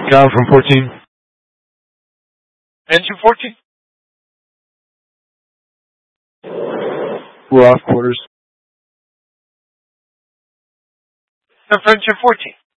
Cal from 14. Engine 14? We're off quarters. Engine 14.